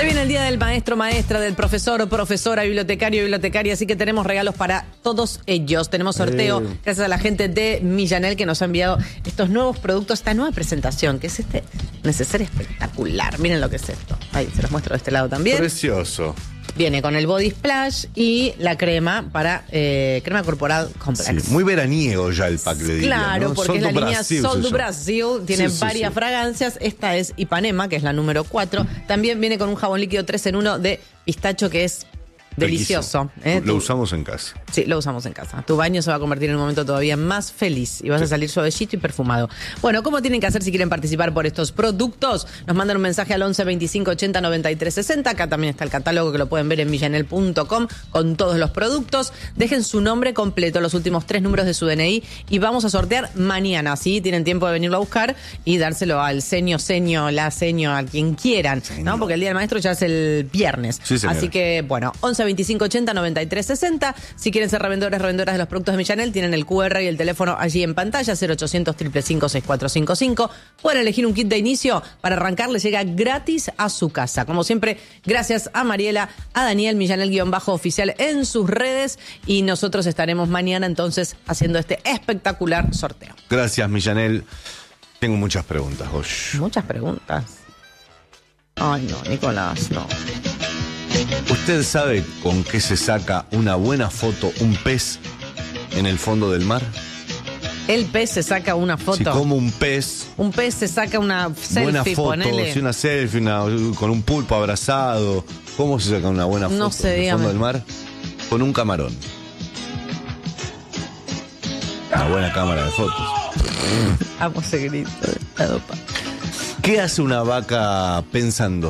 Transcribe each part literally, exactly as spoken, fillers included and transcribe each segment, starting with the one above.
viene el día del maestro, maestra, del profesor o profesora, bibliotecario, bibliotecaria, así que tenemos regalos para todos ellos. Tenemos sorteo eh. gracias a la gente de Millanel que nos ha enviado estos nuevos productos, esta nueva presentación, que es este necesario espectacular. Miren lo que es esto. Ahí, se los muestro de este lado también. Precioso. Viene con el Body Splash y la crema para eh, crema corporal complex. Sí, muy veraniego ya el pack de día. Claro, ¿no? porque Sol es la do línea Brasil, Sol do sí, Brasil. Tiene sí, varias sí, sí. fragancias. Esta es Ipanema, que es la número cuatro. También viene con un jabón líquido tres en uno de pistacho, que es delicioso. ¿eh? Lo Tu, usamos en casa. Sí, lo usamos en casa. Tu baño se va a convertir en un momento todavía más feliz y vas sí. a salir suavecito y perfumado. Bueno, ¿cómo tienen que hacer si quieren participar por estos productos? Nos mandan un mensaje al once veinticinco ochenta noventa y tres sesenta. Acá también está el catálogo que lo pueden ver en millanel punto com con todos los productos. Dejen su nombre completo, los últimos tres números de su D N I y vamos a sortear mañana. Así tienen tiempo de venirlo a buscar y dárselo al seño, seño, la seño, a quien quieran, ¿no? Porque el Día del Maestro ya es el viernes. Sí, así que, bueno, once veinticinco ochenta noventa y tres sesenta. Si quieren ser revendedores, revendedoras de los productos de Millanel, tienen el cu erre y el teléfono allí en pantalla, cero ochocientos, cinco cinco cinco, seis cuatro cinco cinco. Pueden elegir un kit de inicio para arrancar, les llega gratis a su casa. Como siempre, gracias a Mariela, a Daniel, Millanel-oficial en sus redes, y nosotros estaremos mañana entonces haciendo este espectacular sorteo. Gracias, Millanel. Tengo muchas preguntas, Josh. Muchas preguntas. Ay, no, Nicolás, no. ¿Usted sabe con qué se saca una buena foto un pez en el fondo del mar? El pez se saca una foto. Si como un pez. Un pez se saca una selfie, buena foto, ponele. Si una selfie, una, con un pulpo abrazado. ¿Cómo se saca una buena foto no sé, en el dígame. fondo del mar? Con un camarón. Una buena cámara de fotos. Amo ese grito de la dopa. ¿Qué hace una vaca pensando?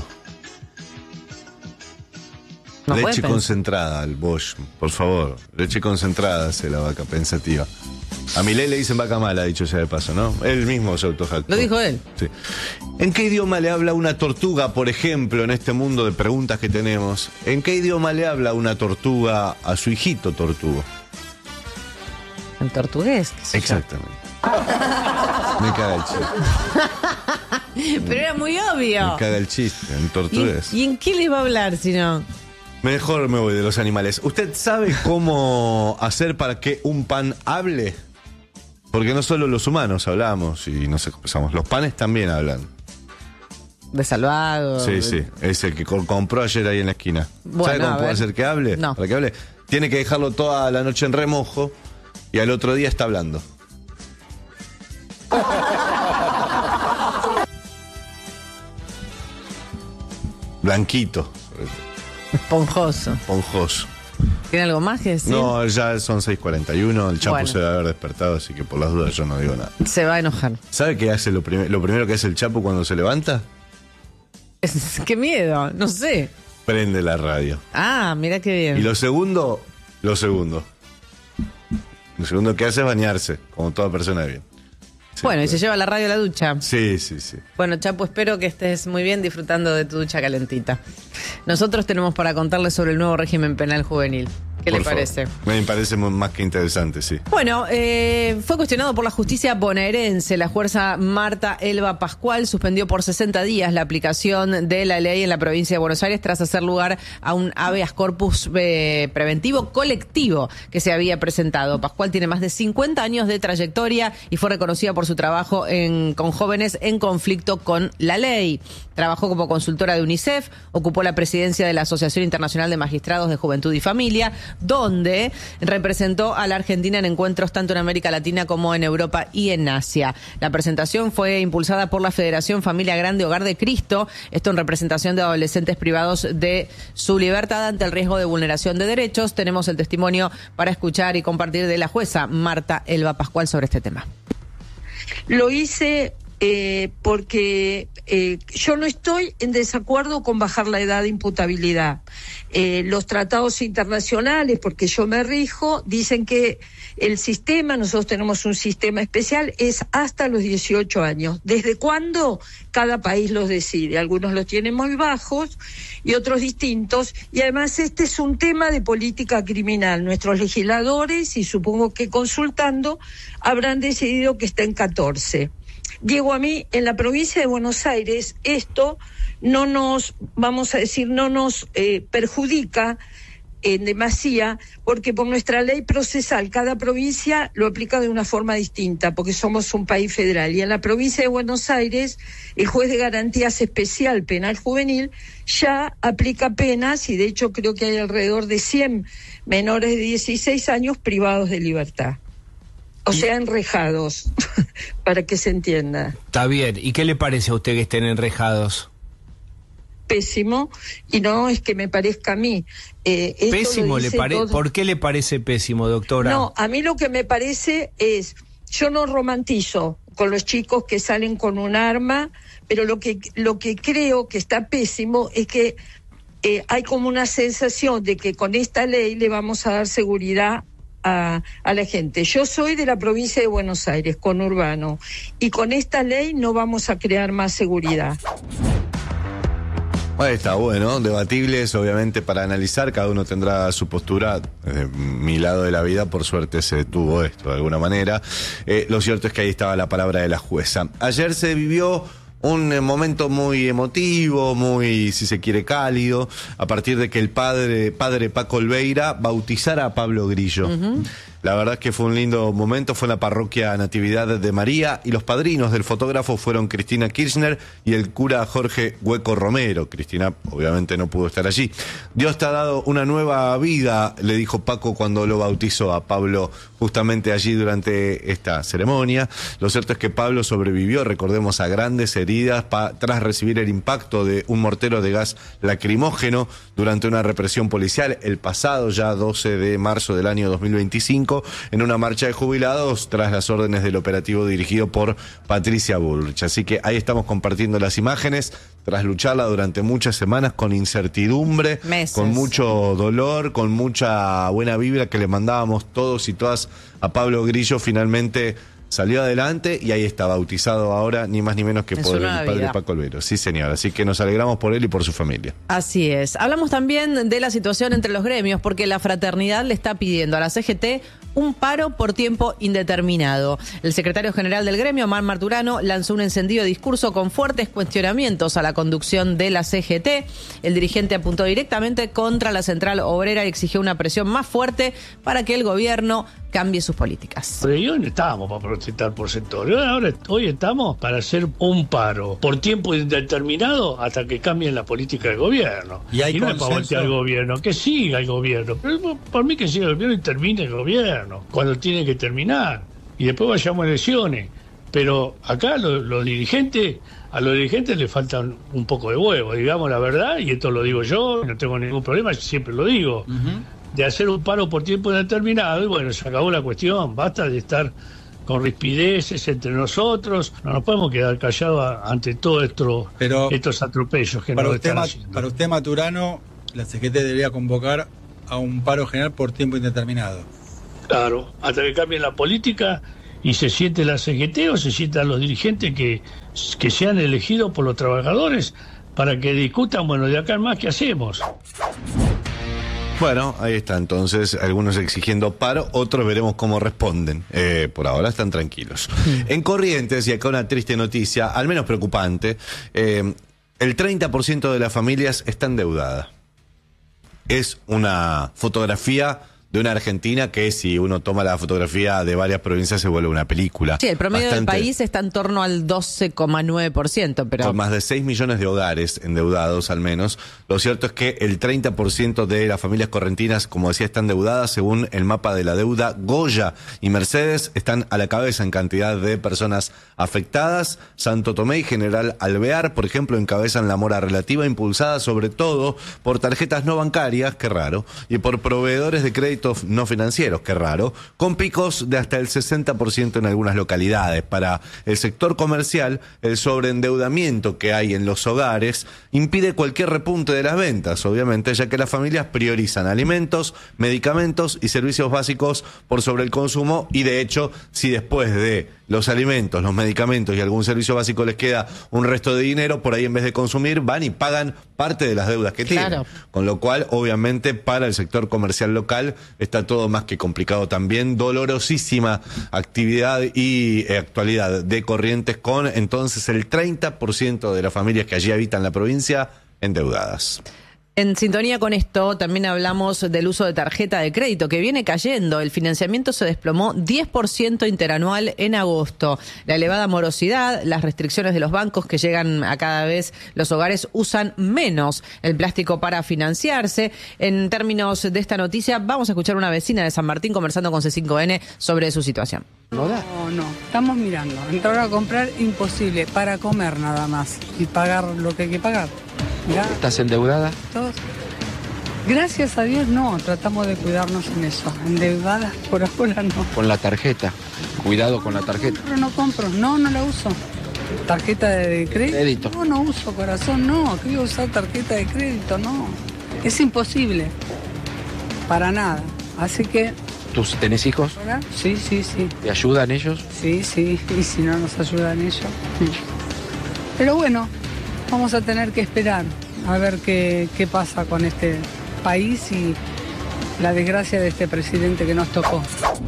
No Leche concentrada al Bosch, por favor. Leche concentrada hace la vaca pensativa. A Milei le dicen vaca mala, dicho sea de paso, ¿no? Él mismo se autojactó. Lo dijo él. Sí. ¿En qué idioma le habla una tortuga, por ejemplo, en este mundo de preguntas que tenemos? ¿En qué idioma le habla una tortuga a su hijito tortugo? ¿En portugués? Exactamente. Me caga el chiste. Pero era muy obvio. Me caga el chiste, en portugués. ¿Y, ¿Y en qué le va a hablar si no? Mejor me voy de los animales. ¿Usted sabe cómo hacer para que un pan hable? Porque no solo los humanos hablamos y nos expresamos, los panes también hablan. De salvado. Sí, sí, es el que compró ayer ahí en la esquina. Bueno, ¿sabe cómo puede ver. hacer que hable? No. Para que hable, tiene que dejarlo toda la noche en remojo y al otro día está hablando. Blanquito. Esponjoso. Esponjoso. ¿Tiene algo más que decir? No, ya son seis cuarenta y uno, el Chapo Bueno. se debe haber despertado, así que por las dudas yo no digo nada. Se va a enojar. ¿Sabe qué hace lo, prim- lo primero que hace el Chapo cuando se levanta? Es- ¡Qué miedo! No sé. Prende la radio. Ah, mira qué bien. Y lo segundo, lo segundo. Lo segundo que hace es bañarse, como toda persona de bien. Sí, bueno, y pues. se lleva la radio a la ducha. Sí, sí, sí. Bueno, Chapo, espero que estés muy bien disfrutando de tu ducha calentita. Nosotros tenemos para contarles sobre el nuevo régimen penal juvenil. ¿Qué Por le favor. parece? Me parece muy- más que interesante, sí. Bueno, eh, fue cuestionado por la justicia bonaerense. La jueza Marta Elba Pascual suspendió por sesenta días la aplicación de la ley en la provincia de Buenos Aires tras hacer lugar a un habeas corpus eh, preventivo colectivo que se había presentado. Pascual tiene más de cincuenta años de trayectoria y fue reconocida por su trabajo en, con jóvenes en conflicto con la ley. Trabajó como consultora de UNICEF, ocupó la presidencia de la Asociación Internacional de Magistrados de Juventud y Familia, donde representó a la Argentina en encuentros tanto en América Latina como en Europa y en Asia. La presentación fue impulsada por la Federación Familia Grande Hogar de Cristo, esto en representación de adolescentes privados de su libertad ante el riesgo de vulneración de derechos. Tenemos el testimonio para escuchar y compartir de la jueza Marta Elba Pascual sobre este tema. Lo hice eh, porque eh, yo no estoy en desacuerdo con bajar la edad de imputabilidad. Eh, los tratados internacionales, porque yo me rijo, dicen que el sistema, nosotros tenemos un sistema especial, es hasta los dieciocho años. ¿Desde cuándo? Cada país los decide. Algunos los tienen muy bajos y otros distintos. Y además este es un tema de política criminal. Nuestros legisladores, y supongo que consultando, habrán decidido que está en catorce. Diego, a mí en la provincia de Buenos Aires esto no nos, vamos a decir, no nos eh, perjudica en demasía, porque por nuestra ley procesal cada provincia lo aplica de una forma distinta, porque somos un país federal. Y en la provincia de Buenos Aires, el juez de garantías especial penal juvenil ya aplica penas, y de hecho creo que hay alrededor de cien menores de dieciséis años privados de libertad. O sea, enrejados, para que se entienda. Está bien. ¿Y qué le parece a usted que estén enrejados? Pésimo, y no es que me parezca a mí. Eh, esto ¿Pésimo le parece? ¿Por qué le parece pésimo, doctora? No, a mí lo que me parece es, yo no romantizo con los chicos que salen con un arma, pero lo que, lo que creo que está pésimo es que eh, hay como una sensación de que con esta ley le vamos a dar seguridad A, a la gente. Yo soy de la provincia de Buenos Aires, conurbano, y con esta ley no vamos a crear más seguridad. Ahí está, bueno, debatibles obviamente para analizar, cada uno tendrá su postura. Desde mi lado de la vida, por suerte, se detuvo esto de alguna manera. Eh, lo cierto es que ahí estaba la palabra de la jueza. Ayer se vivió un eh, momento muy emotivo, muy, si se quiere, cálido, a partir de que el padre, padre Paco Olveira bautizara a Pablo Grillo. Uh-huh. La verdad es que fue un lindo momento, fue en la parroquia Natividad de María, y los padrinos del fotógrafo fueron Cristina Kirchner y el cura Jorge Hueco Romero. Cristina obviamente no pudo estar allí. Dios te ha dado una nueva vida, le dijo Paco cuando lo bautizó a Pablo justamente allí durante esta ceremonia. Lo cierto es que Pablo sobrevivió, recordemos, a grandes heridas pa- tras recibir el impacto de un mortero de gas lacrimógeno durante una represión policial el pasado ya doce de marzo del año dos mil veinticinco, en una marcha de jubilados tras las órdenes del operativo dirigido por Patricia Bullrich. Así que ahí estamos compartiendo las imágenes tras lucharla durante muchas semanas con incertidumbre, Meses. con mucho dolor, con mucha buena vibra que le mandábamos todos y todas a Pablo Grillo. Finalmente salió adelante y ahí está bautizado ahora, ni más ni menos que por el padre vida. Paco Olveiro. Sí, señor. Así que nos alegramos por él y por su familia. Así es. Hablamos también de la situación entre los gremios, porque la fraternidad le está pidiendo a la C G T un paro por tiempo indeterminado. El secretario general del gremio, Omar Marturano, lanzó un encendido discurso con fuertes cuestionamientos a la conducción de la C G T. El dirigente apuntó directamente contra la central obrera y exigió una presión más fuerte para que el gobierno cambie sus políticas. Yo no estábamos para protestar por sectores. Ahora, hoy estamos para hacer un paro por tiempo indeterminado hasta que cambien la política del gobierno. Y, hay y no es para voltear al gobierno, que siga el gobierno. Pero por mí que siga el gobierno y termine el gobierno cuando tiene que terminar. Y después vayamos a elecciones. Pero acá los, los dirigentes, a los dirigentes les faltan un poco de huevo, digamos la verdad, y esto lo digo yo, no tengo ningún problema, siempre lo digo. Uh-huh. De hacer un paro por tiempo indeterminado, y bueno, se acabó la cuestión, basta de estar con rispideces entre nosotros, no nos podemos quedar callados ante todos esto, estos atropellos que nos están haciendo. Para usted, Maturano, la C G T debería convocar a un paro general por tiempo indeterminado. Claro, hasta que cambien la política y se siente la C G T o se sientan los dirigentes que, que sean elegidos por los trabajadores para que discutan, bueno, de acá en más, ¿qué hacemos? Bueno, ahí está entonces, algunos exigiendo paro, otros veremos cómo responden. Eh, por ahora están tranquilos. Sí. En Corrientes, y acá una triste noticia, al menos preocupante, eh, el treinta por ciento de las familias está endeudada. Es una fotografía de una Argentina que, si uno toma la fotografía de varias provincias, se vuelve una película. Sí, el promedio Bastante, del país está en torno al doce coma nueve por ciento, pero... Con más de seis millones de hogares endeudados al menos. Lo cierto es que el treinta por ciento de las familias correntinas, como decía, están endeudadas. Según el mapa de la deuda, Goya y Mercedes están a la cabeza en cantidad de personas afectadas. Santo Tomé y General Alvear, por ejemplo, encabezan la mora relativa, impulsada sobre todo por tarjetas no bancarias, qué raro, y por proveedores de crédito no financieros, qué raro, con picos de hasta el sesenta por ciento en algunas localidades. Para el sector comercial, el sobreendeudamiento que hay en los hogares impide cualquier repunte de las ventas, obviamente, ya que las familias priorizan alimentos, medicamentos y servicios básicos por sobre el consumo, y de hecho, si después de los alimentos, los medicamentos y algún servicio básico les queda un resto de dinero, por ahí en vez de consumir, van y pagan parte de las deudas que claro. tienen. Con lo cual, obviamente, para el sector comercial local está todo más que complicado también. Dolorosísima actividad y eh, actualidad de Corrientes, con entonces el treinta por ciento de las familias que allí habitan la provincia endeudadas. En sintonía con esto, también hablamos del uso de tarjeta de crédito, que viene cayendo. El financiamiento se desplomó diez por ciento interanual en agosto. La elevada morosidad, las restricciones de los bancos que llegan a cada vez los hogares usan menos el plástico para financiarse. En términos de esta noticia, vamos a escuchar a una vecina de San Martín conversando con C cinco N sobre su situación. No, no, estamos mirando. Entrar a comprar, imposible, para comer nada más y pagar lo que hay que pagar. Ya. ¿Estás endeudada? Todos. Gracias a Dios no, tratamos de cuidarnos en eso. Endeudadas por ahora no. Con la tarjeta, cuidado con la tarjeta. No, no compro, no, no la uso. ¿Tarjeta de crédito? Crédito. No, no uso, corazón, no. ¿Qué voy a usar tarjeta de crédito? No. Es imposible. Para nada. Así que... ¿Tú tenés hijos? ¿Hola? Sí, sí, sí. ¿Te ayudan ellos? Sí, sí. Y si no nos ayudan ellos. Sí. Pero bueno, vamos a tener que esperar a ver qué, qué pasa con este país y la desgracia de este presidente que nos tocó.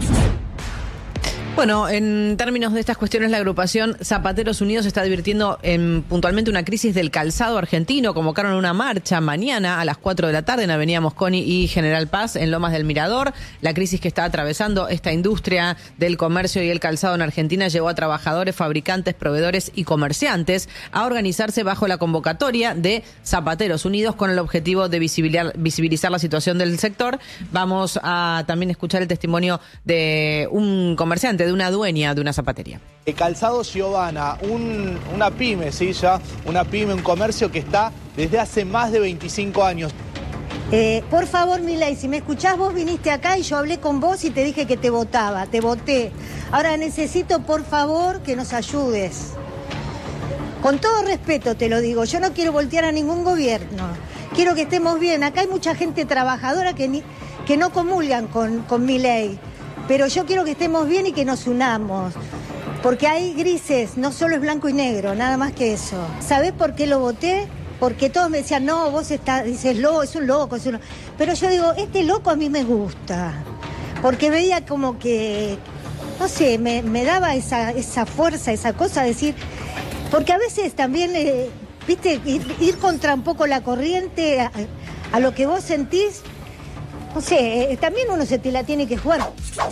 Bueno, en términos de estas cuestiones, la agrupación Zapateros Unidos está advirtiendo en, puntualmente una crisis del calzado argentino. Convocaron una marcha mañana a las cuatro de la tarde en Avenida Mosconi y General Paz, en Lomas del Mirador. La crisis que está atravesando esta industria del comercio y el calzado en Argentina llevó a trabajadores, fabricantes, proveedores y comerciantes a organizarse bajo la convocatoria de Zapateros Unidos con el objetivo de visibilizar, visibilizar la situación del sector. Vamos a también escuchar el testimonio de un comerciante, de una dueña de una zapatería. El Calzado Giovanna, un, una pyme, ¿sí? Ya, una pyme, un comercio que está desde hace más de veinticinco años. Eh, por favor, Milei, si me escuchás, vos viniste acá y yo hablé con vos y te dije que te votaba, te voté. Ahora necesito, por favor, que nos ayudes. Con todo respeto te lo digo, yo no quiero voltear a ningún gobierno. Quiero que estemos bien. Acá hay mucha gente trabajadora que, ni, que no comulgan con, con Milei. Pero yo quiero que estemos bien y que nos unamos. Porque hay grises, no solo es blanco y negro, nada más que eso. ¿Sabés por qué lo voté? Porque todos me decían, no, vos estás, dices, loco, es un loco, es un loco. Pero yo digo, este loco a mí me gusta. Porque veía como que, no sé, me, me daba esa, esa fuerza, esa cosa de decir... Porque a veces también, eh, viste, ir, ir contra un poco la corriente a, a lo que vos sentís... No sé, eh, también uno se te la tiene que jugar.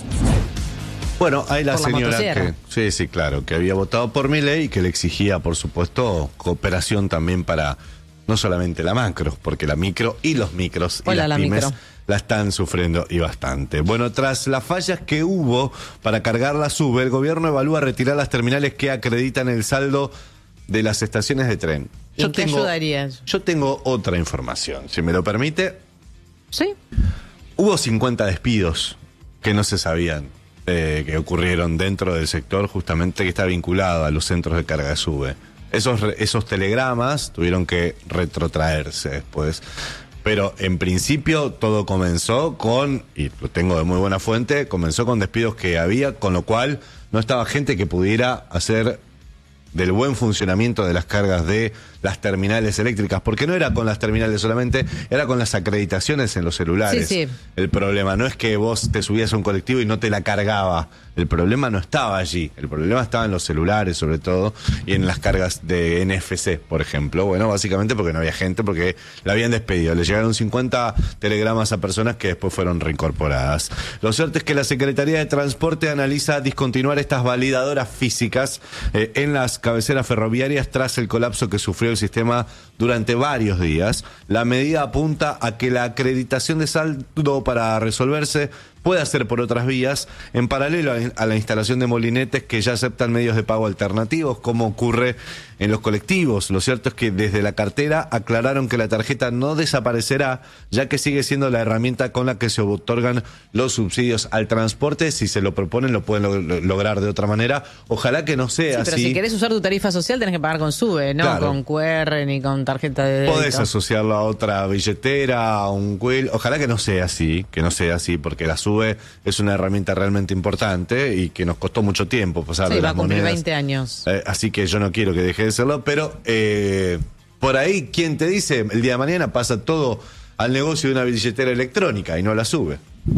Bueno, hay la por señora la que, sí, sí, claro, que había votado por Milei y que le exigía, por supuesto, cooperación también para no solamente la macro, porque la micro y los micros y Hola, las la pymes micro. la están sufriendo y bastante. Bueno, tras las fallas que hubo para cargar la SUBE, el gobierno evalúa retirar las terminales que acreditan el saldo de las estaciones de tren. ¿Y en qué ayudaría eso? Yo tengo otra información, si me lo permite. Sí. Hubo cincuenta despidos que no se sabían, eh, que ocurrieron dentro del sector justamente que está vinculado a los centros de carga de SUBE. Esos, esos telegramas tuvieron que retrotraerse después. Pero en principio todo comenzó con, y lo tengo de muy buena fuente, comenzó con despidos que había, con lo cual no estaba gente que pudiera hacer del buen funcionamiento de las cargas de las terminales eléctricas, porque no era con las terminales solamente, era con las acreditaciones en los celulares. Sí, sí. El problema no es que vos te subías a un colectivo y no te la cargaba, el problema no estaba allí, el problema estaba en los celulares sobre todo, y en las cargas de N F C, por ejemplo. Bueno, básicamente porque no había gente, porque la habían despedido. Le llegaron cincuenta telegramas a personas que después fueron reincorporadas. Lo cierto es que la Secretaría de Transporte analiza discontinuar estas validadoras físicas eh, en las cabeceras ferroviarias tras el colapso que sufrió el sistema durante varios días. La medida apunta a que la acreditación de saldo para resolverse puede ser por otras vías, en paralelo a la instalación de molinetes que ya aceptan medios de pago alternativos, como ocurre en los colectivos. Lo cierto es que desde la cartera aclararon que la tarjeta no desaparecerá, ya que sigue siendo la herramienta con la que se otorgan los subsidios al transporte. Si se lo proponen, lo pueden lo lograr de otra manera. Ojalá que no sea sí, pero así. si querés usar tu tarifa social, tenés que pagar con SUBE, no Claro. con Q R ni con tarjeta de débito. Podés asociarlo a otra billetera, a un Quill. Ojalá que no sea así, que no sea así, porque la SUBE es una herramienta realmente importante y que nos costó mucho tiempo pasar Sí, de va las a cumplir monedas. veinte años. Eh, así que yo no quiero que deje de serlo, pero eh, por ahí, ¿quién te dice? El día de mañana pasa todo al negocio de una billetera electrónica y no la SUBE.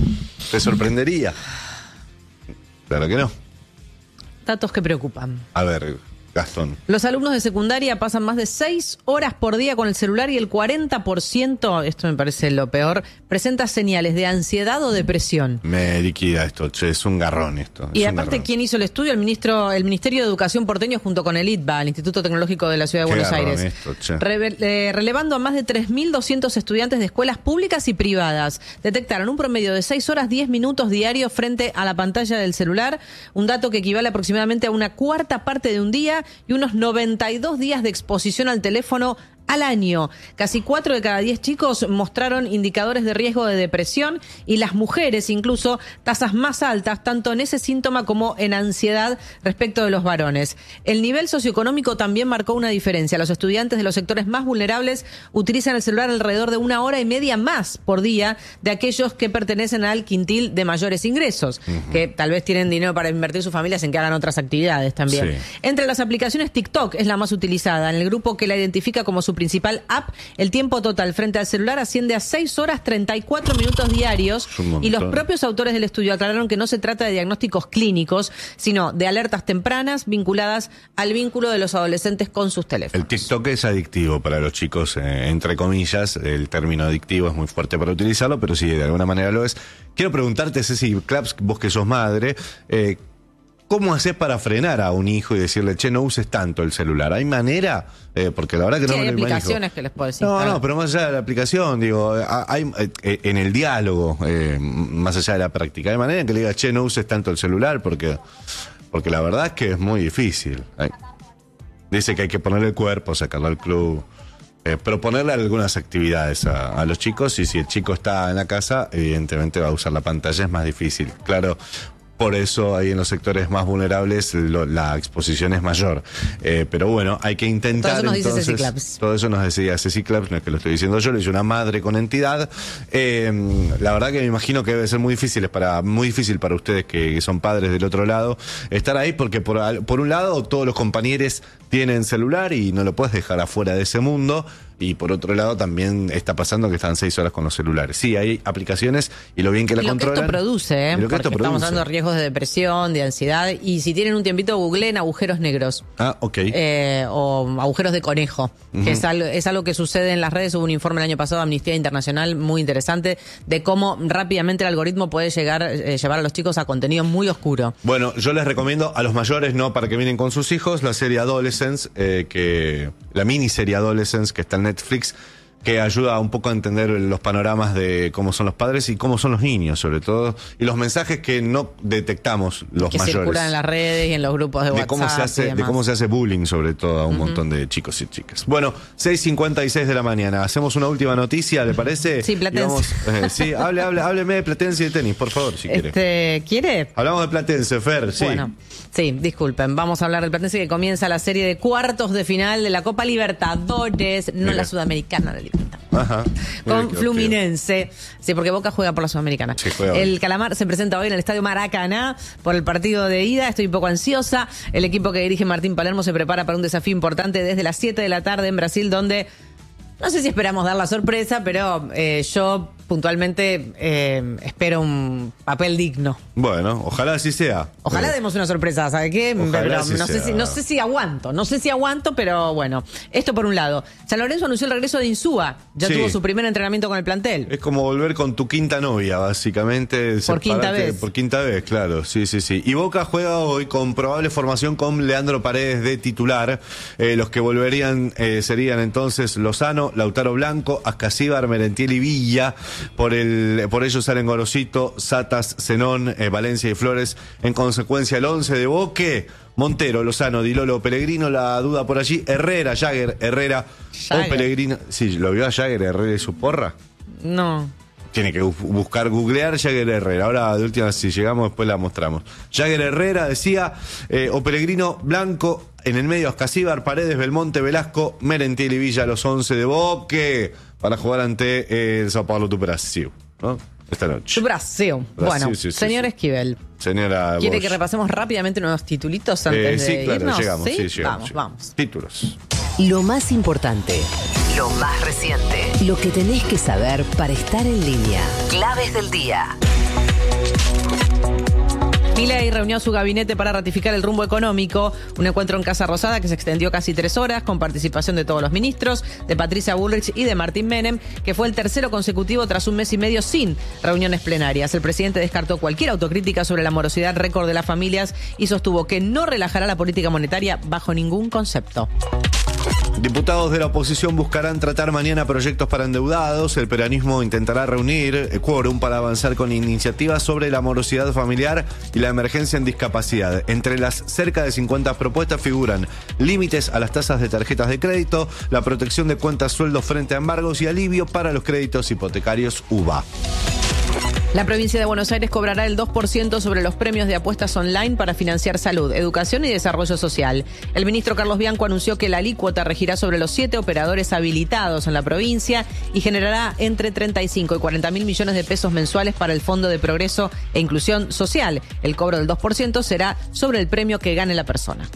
¿Te sorprendería? Claro que no. Datos que preocupan. A ver, Gastón. Los alumnos de secundaria pasan más de seis horas por día con el celular y el cuarenta por ciento, esto me parece lo peor, presenta señales de ansiedad o depresión. Me liquida esto, che, es un garrón esto. Y es aparte, garrón. ¿quién hizo el estudio? El ministro, el Ministerio de Educación porteño junto con el I T B A, el Instituto Tecnológico de la Ciudad de Qué Buenos garrón Aires. esto, che. Reve- eh, relevando a más de tres mil doscientos estudiantes de escuelas públicas y privadas. Detectaron un promedio de seis horas diez minutos diarios frente a la pantalla del celular, un dato que equivale aproximadamente a una cuarta parte de un día y unos noventa y dos días de exposición al teléfono al año. Casi cuatro de cada diez chicos mostraron indicadores de riesgo de depresión y las mujeres incluso tasas más altas, tanto en ese síntoma como en ansiedad respecto de los varones. El nivel socioeconómico también marcó una diferencia. Los estudiantes de los sectores más vulnerables utilizan el celular alrededor de una hora y media más por día de aquellos que pertenecen al quintil de mayores ingresos, uh-huh. que tal vez tienen dinero para invertir sus familias en que hagan otras actividades también. Sí. Entre las aplicaciones, TikTok es la más utilizada. En el grupo que la identifica como su principal app, el tiempo total frente al celular asciende a seis horas treinta y cuatro minutos diarios y los propios autores del estudio aclararon que no se trata de diagnósticos clínicos, sino de alertas tempranas vinculadas al vínculo de los adolescentes con sus teléfonos. El TikTok es adictivo para los chicos, eh, entre comillas, el término adictivo es muy fuerte para utilizarlo, pero sí, de alguna manera lo es. Quiero preguntarte, Ceci Claps, vos que sos madre, eh, ¿cómo haces para frenar a un hijo y decirle, che, no uses tanto el celular? ¿Hay manera? Eh, porque la verdad que sí, no hay me lo aplicaciones imagino. que les puedo decir. No, claro. no, pero más allá de la aplicación, digo, hay eh, en el diálogo, eh, más allá de la práctica, ¿hay manera en que le digas, che, no uses tanto el celular? Porque, porque la verdad es que es muy difícil. Hay, dice que hay que ponerle el cuerpo, sacarlo al club. Eh, proponerle algunas actividades a, a los chicos y si el chico está en la casa, evidentemente va a usar la pantalla, es más difícil. Claro, por eso ahí en los sectores más vulnerables lo, la exposición es mayor. Eh, pero bueno, hay que intentar. Todo eso nos entonces, dice Ceci Claps. Todo eso nos decía Ceci Claps, no es que lo estoy diciendo yo, lo hizo una madre con entidad. Eh, la verdad que me imagino que debe ser muy difícil para, muy difícil para ustedes que, que son padres del otro lado, estar ahí porque por, por un lado todos los compañeros tienen celular y no lo puedes dejar afuera de ese mundo. Y por otro lado también está pasando que están seis horas con los celulares. Sí, hay aplicaciones y lo bien que la y lo controlan. Que esto produce, ¿eh? Lo que Porque esto estamos produce. hablando de riesgos de depresión, de ansiedad. Y si tienen un tiempito, googleen agujeros negros. Ah, ok. Eh, o agujeros de conejo. Uh-huh. Que es algo, es algo que sucede en las redes. Hubo un informe el año pasado de Amnistía Internacional muy interesante de cómo rápidamente el algoritmo puede llegar eh, llevar a los chicos a contenido muy oscuro. Bueno, yo les recomiendo a los mayores, no para que miren con sus hijos, la serie Adolescence, eh, que la miniserie Adolescence que está en Netflix, que ayuda un poco a entender los panoramas de cómo son los padres y cómo son los niños, sobre todo, y los mensajes que no detectamos los que mayores. Que circulan en las redes y en los grupos de, de WhatsApp. Cómo se hace, de cómo se hace bullying, sobre todo, a un uh-huh. montón de chicos y chicas. Bueno, seis cincuenta y seis de la mañana. Hacemos una última noticia, ¿le parece? Sí, Platense. Vamos, eh, sí, hable, hable, hábleme de Platense y de tenis, por favor, si este, quiere. ¿Quiere? Hablamos de Platense, Fer, sí. Bueno, sí, disculpen. Vamos a hablar del Platense que comienza la serie de cuartos de final de la Copa Libertadores, no Mira. la Sudamericana, la Libertadores. Ajá. Con Fluminense. Sí, porque Boca juega por la Sudamericana. Sí, juega el hoy. Calamar se presenta hoy en el Estadio Maracaná por el partido de ida. Estoy un poco ansiosa. El equipo que dirige Martín Palermo se prepara para un desafío importante desde las siete de la tarde en Brasil, donde no sé si esperamos dar la sorpresa, pero eh, yo puntualmente eh, espero un papel digno. Bueno, ojalá así sea. Ojalá eh. demos una sorpresa, ¿sabe qué? Pero no, sé si, no sé si aguanto, no sé si aguanto, pero bueno. Esto por un lado. San Lorenzo anunció el regreso de Insúa. Ya sí. tuvo su primer entrenamiento con el plantel. Es como volver con tu quinta novia, básicamente. Por quinta vez. Por quinta vez, claro. Sí, sí, sí. Y Boca juega hoy con probable formación con Leandro Paredes de titular. Eh, los que volverían eh, serían entonces Lozano, Lautaro Blanco, Ascasíbar, Merentiel y Villa. Por el por ello salen Gorosito, Satas, Zenón, eh, Valencia y Flores. En consecuencia, el once de Boque, Montero, Lozano, Dilolo, Pellegrino, la duda por allí, Herrera, Jagger, Herrera Jagger. o Pellegrino. Sí, ¿lo vio a Jagger, Herrera y su porra? No. Tiene que buscar, googlear Jagger Herrera. Ahora, de última, si llegamos, después la mostramos. Jagger Herrera, decía, eh, o Pellegrino, Blanco, en el medio Ascasíbar, Paredes, Belmonte, Velasco, Merentiel y Villa, los once de Boque, para jugar ante eh, el Sao Paulo do Brasil, ¿no? Esta noche. Brasil. Brasil Bueno, sí, sí, señor sí. Esquivel. Señora ¿Quiere Bosch. que repasemos rápidamente unos titulitos antes eh, sí, de claro, irnos? llegamos, ¿Sí? sí, llegamos. Vamos, llegamos. vamos. Títulos. Lo más importante. Lo más reciente. Lo que tenés que saber para estar en línea. Claves del día. Milei reunió a su gabinete para ratificar el rumbo económico, un encuentro en Casa Rosada que se extendió casi tres horas con participación de todos los ministros, de Patricia Bullrich y de Martín Menem, que fue el tercero consecutivo tras un mes y medio sin reuniones plenarias. El presidente descartó cualquier autocrítica sobre la morosidad récord de las familias y sostuvo que no relajará la política monetaria bajo ningún concepto. Diputados de la oposición buscarán tratar mañana proyectos para endeudados. El peronismo intentará reunir quórum para avanzar con iniciativas sobre la morosidad familiar y la emergencia en discapacidad. Entre las cerca de cincuenta propuestas figuran límites a las tasas de tarjetas de crédito, la protección de cuentas sueldos frente a embargos y alivio para los créditos hipotecarios U V A. La provincia de Buenos Aires cobrará el dos por ciento sobre los premios de apuestas online para financiar salud, educación y desarrollo social. El ministro Carlos Bianco anunció que la alícuota regirá sobre los siete operadores habilitados en la provincia y generará entre treinta y cinco y cuarenta mil millones de pesos mensuales para el Fondo de Progreso e Inclusión Social. El cobro del dos por ciento será sobre el premio que gane la persona.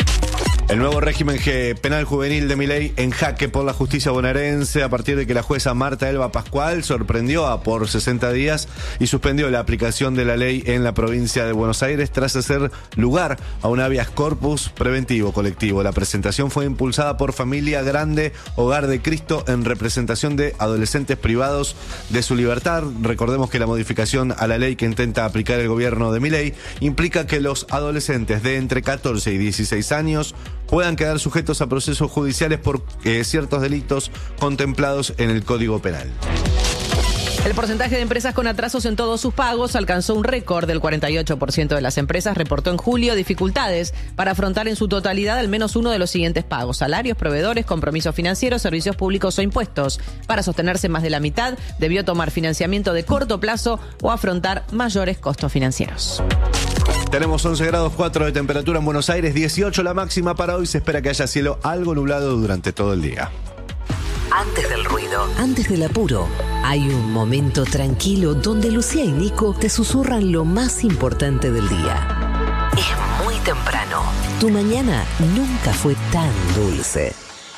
El nuevo régimen penal juvenil de Milei en jaque por la justicia bonaerense a partir de que la jueza Marta Elba Pascual sorprendió a por sesenta días y suspendió la aplicación de la ley en la provincia de Buenos Aires tras hacer lugar a un habeas corpus preventivo colectivo. La presentación fue impulsada por Familia Grande Hogar de Cristo en representación de adolescentes privados de su libertad. Recordemos que la modificación a la ley que intenta aplicar el gobierno de Milei implica que los adolescentes de entre catorce y dieciséis años puedan quedar sujetos a procesos judiciales por eh, ciertos delitos contemplados en el Código Penal. El porcentaje de empresas con atrasos en todos sus pagos alcanzó un récord del cuarenta y ocho por ciento de las empresas reportó en julio dificultades para afrontar en su totalidad al menos uno de los siguientes pagos: salarios, proveedores, compromisos financieros, servicios públicos o impuestos. Para sostenerse, más de la mitad debió tomar financiamiento de corto plazo o afrontar mayores costos financieros. Tenemos once grados cuatro de temperatura en Buenos Aires, dieciocho la máxima para hoy. Se espera que haya cielo algo nublado durante todo el día. Antes del ruido, antes del apuro, hay un momento tranquilo donde Lucía y Nico te susurran lo más importante del día. Es muy temprano. Tu mañana nunca fue tan dulce.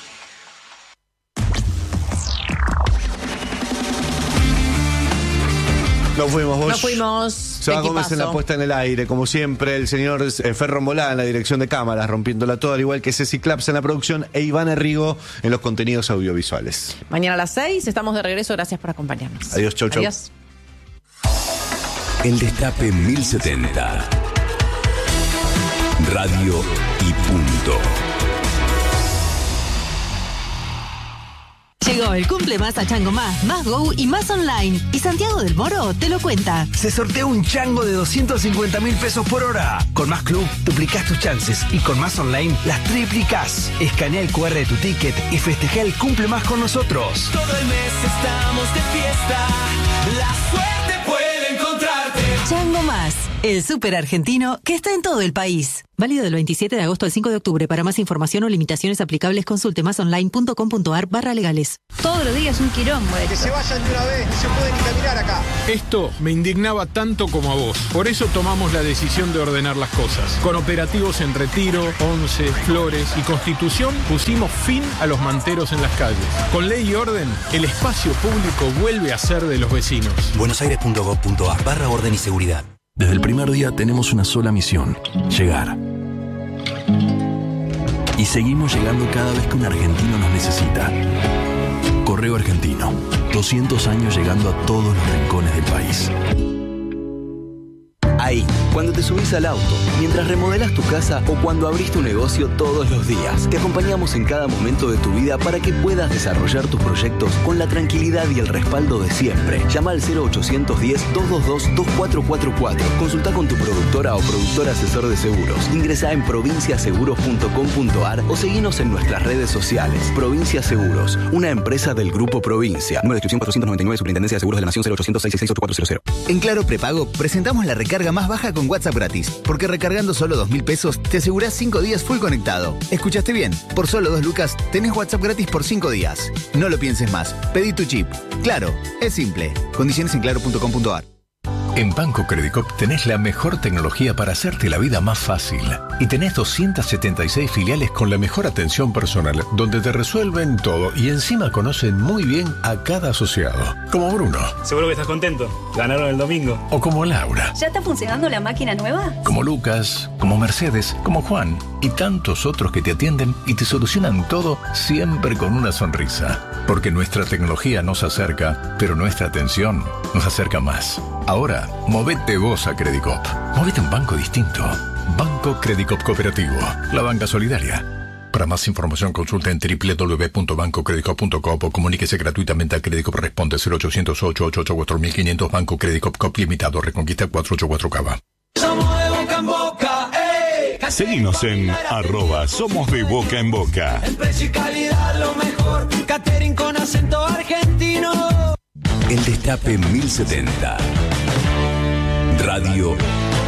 Nos fuimos, vos. Nos fuimos. Seba Gómez en la puesta en el aire, como siempre, el señor eh, Ferro Molá en la dirección de cámaras, rompiéndola toda, al igual que Ceci Claps en la producción e Iván Errigo en los contenidos audiovisuales. Mañana a las seis estamos de regreso, gracias por acompañarnos. Adiós, chau, chau. Adiós. El Destape mil setenta. Radio y punto. Llegó el cumple más a Chango Más, Más Go y Más Online. Y Santiago del Moro te lo cuenta. Se sortea un chango de doscientos cincuenta mil pesos por hora. Con Más Club duplicás tus chances y con Más Online las triplicás. Escanea el cu erre de tu ticket y festeja el cumple más con nosotros. Todo el mes estamos de fiesta. La suerte puede encontrarte. Chango Más, el súper argentino que está en todo el país. Válido del veintisiete de agosto al cinco de octubre. Para más información o limitaciones aplicables, consulte másonline.com.ar barra legales. Todos los días un quilombo. Que se vayan de una vez, no se puede ni caminar acá. Esto me indignaba tanto como a vos. Por eso tomamos la decisión de ordenar las cosas. Con operativos en Retiro, Once, Flores y Constitución pusimos fin a los manteros en las calles. Con ley y orden, el espacio público vuelve a ser de los vecinos. buenosaires.gov.ar barra orden y seguridad. Desde el primer día tenemos una sola misión: llegar. Y seguimos llegando cada vez que un argentino nos necesita. Correo Argentino, doscientos años llegando a todos los rincones del país. Ahí, cuando te subís al auto, mientras remodelas tu casa o cuando abrís tu negocio todos los días, te acompañamos en cada momento de tu vida para que puedas desarrollar tus proyectos con la tranquilidad y el respaldo de siempre. Llama al cero ochocientos diez, doscientos veintidós, veinticuatro cuarenta y cuatro. Consulta con tu productora o productor asesor de seguros. Ingresá en provincia seguros punto com punto ar o seguinos en nuestras redes sociales. Provincia Seguros, una empresa del Grupo Provincia. Número de inscripción cuatrocientos noventa y nueve, Superintendencia de Seguros de la Nación, cero ochocientos seis seis seis ocho cuatro cero cero. En Claro Prepago presentamos la recarga más baja con WhatsApp gratis, porque recargando solo dos mil pesos te asegurás cinco días full conectado. ¿Escuchaste bien? Por solo dos lucas tenés WhatsApp gratis por cinco días. No lo pienses más, pedí tu chip. Claro, es simple. Condiciones en claro punto com punto ar. En Banco Credicop tenés la mejor tecnología para hacerte la vida más fácil. Y tenés doscientas setenta y seis filiales con la mejor atención personal, donde te resuelven todo y encima conocen muy bien a cada asociado. Como Bruno. Seguro que estás contento. Ganaron el domingo. O como Laura. ¿Ya está funcionando la máquina nueva? Como Lucas, como Mercedes, como Juan y tantos otros que te atienden y te solucionan todo siempre con una sonrisa. Porque nuestra tecnología nos acerca, pero nuestra atención nos acerca más. Ahora, movete vos a Credicop. Movete a un banco distinto. Banco Credicop Cooperativo. La banca solidaria. Para más información consulta en doble u doble u doble u punto banco credicop punto com o comuníquese gratuitamente a Credicop. Responde cero ochocientos ocho ocho ocho cuatro mil quinientos. Banco Credicop Cop Limitado. Reconquista cuatrocientos ochenta y cuatro Cava. Somos de boca en boca, ey. Seguinos en arroba Somos de Boca en Boca. El precio y calidad lo mejor. Catering con acento argentino. El Destape mil setenta. Radio